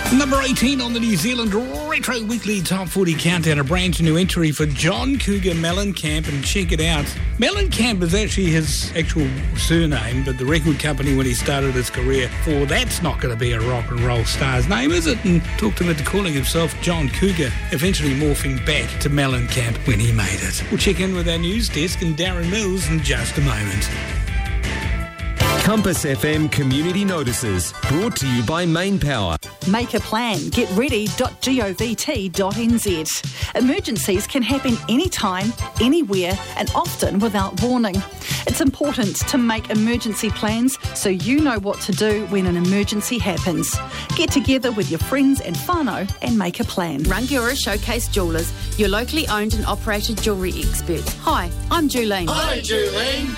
Number 18 on the New Zealand Retro Weekly Top 40 Countdown, a brand new entry for John Cougar Mellencamp, and check it out. Mellencamp is actually his actual surname, but the record company when he started his career thought that's not going to be a rock and roll star's name, is it? And talked him into calling himself John Cougar, eventually morphing back to Mellencamp when he made it. We'll check in with our news desk and Darren Mills in just a moment. Compass FM Community Notices, brought to you by Main Power. Make a plan. getready.govt.nz. Emergencies can happen anytime, anywhere, and often without warning. It's important to make emergency plans so you know what to do when an emergency happens. Get together with your friends and whānau and make a plan. Rangiora Showcase Jewellers, your locally owned and operated jewellery experts. Hi, I'm Julene. Hi, Julene.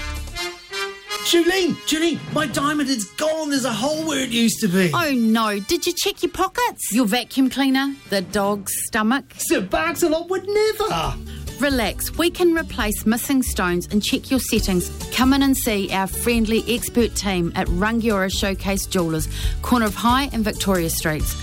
Julene, my diamond is gone. There's a hole where it used to be. Oh no, did you check your pockets? Your vacuum cleaner? The dog's stomach? Sir Barks-a-Lot would never. Relax, we can replace missing stones and check your settings. Come in and see our friendly expert team at Rangiora Showcase Jewellers, corner of High and Victoria Streets.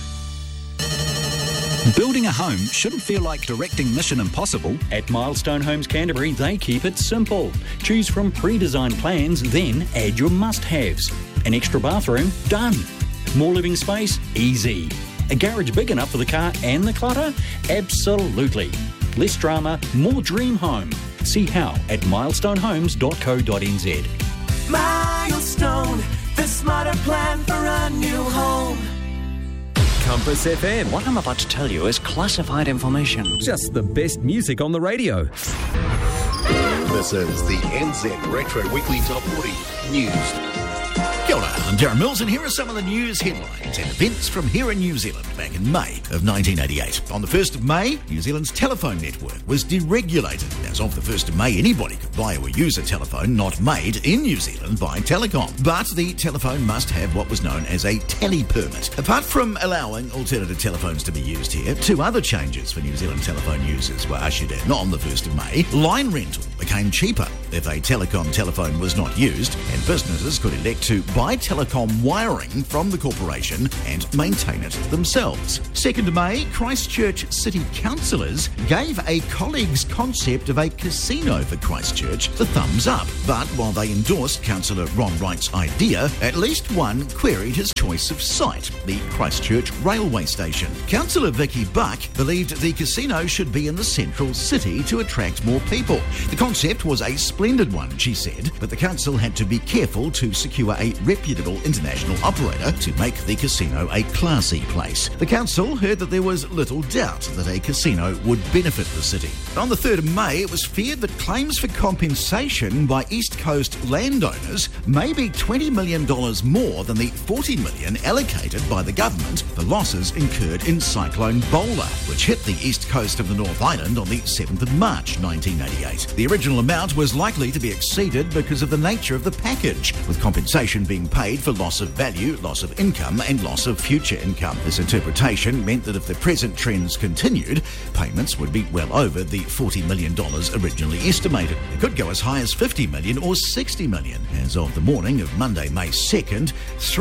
Building a home shouldn't feel like directing Mission Impossible. At Milestone Homes Canterbury, they keep it simple. Choose from pre-designed plans, then add your must-haves. An extra bathroom? Done. More living space? Easy. A garage big enough for the car and the clutter? Absolutely. Less drama, more dream home. See how at milestonehomes.co.nz. Milestone, the smarter plan for a new home. Compass FM. What I'm about to tell you is classified information. Just the best music on the radio. This is the NZ Retro Weekly Top 40 News. Kia ora, I'm Darren Mills, and here are some of the news headlines and events from here in New Zealand back in May of 1988. On the 1st of May, New Zealand's telephone network was deregulated. As of the 1st of May, anybody could buy or use a telephone not made in New Zealand by Telecom. But the telephone must have what was known as a tele permit. Apart from allowing alternative telephones to be used here, two other changes for New Zealand telephone users were ushered in on the 1st of May. Line rental became cheaper if a Telecom telephone was not used, and businesses could elect to buy telecom wiring from the corporation and maintain it themselves. 2nd of May, Christchurch City Councillors gave a colleague's concept of a casino for Christchurch the thumbs up. But while they endorsed Councillor Ron Wright's idea, at least one queried his choice of site, the Christchurch railway station. Councillor Vicky Buck believed the casino should be in the central city to attract more people. The concept was a splendid one, she said, but the council had to be careful to secure a reputable international operator to make the casino a classy place. The council heard that there was little doubt that a casino would benefit the city. On the 3rd of May, it was feared that claims for compensation by East Coast landowners may be $20 million more than the $40 million allocated by the government for losses incurred in Cyclone Bowler, which hit the east coast of the North Island on the 7th of March 1988. The original amount was likely to be exceeded because of the nature of the package, with compensation being paid for loss of value, loss of income, and loss of future income. This interpretation meant that if the present trends continued, payments would be well over the $40 million originally estimated. It could go as high as $50 million or $60 million. As of the morning of Monday, May 2nd,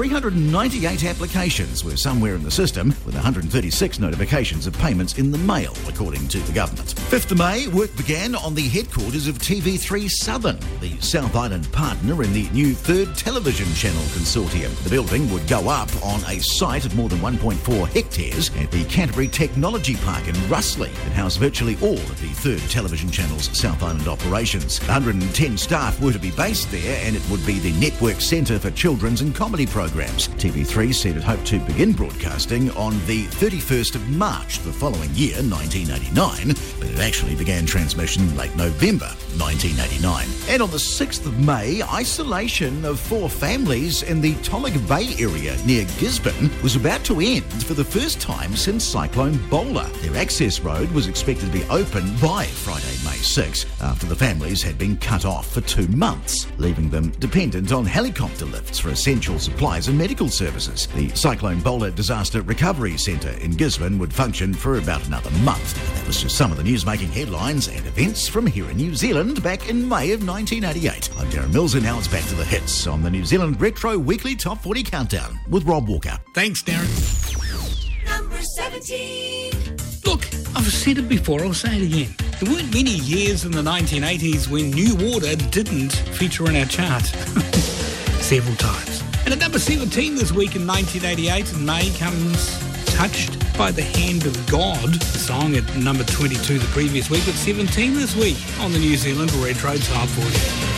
398 applications were somewhere in the system, with 136 notifications of payments in the mail, according to the government. 5th of May, work began on the headquarters of TV3 Southern, the South Island partner in the new third television channel consortium. The building would go up on a site of more than 1.4 hectares at the Canterbury Technology Park in Russley. It housed virtually all of the third television channel's South Island operations. 110 staff were to be based there, and it would be the network centre for children's and comedy programs. TV3 said it hoped to begin broadcasting on the 31st of March the following year, 1989, but it actually began transmission late November 1989. And on the 6th of May, isolation of 4 families in the Tolliga Bay area near Gisborne was about to end for the first time since Cyclone Bowler. Their access road was expected to be open by Friday, May 6, after the families had been cut off for 2 months, leaving them dependent on helicopter lifts for essential supplies and medical services. The Cyclone Bowler Disaster Recovery Centre in Gisborne would function for about another month. And that was just some of the news-making headlines and events from here in New Zealand back in May of 1988. I'm Darren Mills, and now it's back to the hits on the New Zealand Retro Weekly Top 40 Countdown with Rob Walker. Thanks, Darren. Number 17. Look, I've said it before, I'll say it again. There weren't many years in the 1980s when New Order didn't feature in our chart. Several times. And at number 17 this week in 1988 in May comes Touched by the Hand of God, the song at number 22 the previous week, but 17 this week on the New Zealand Retro Top 40.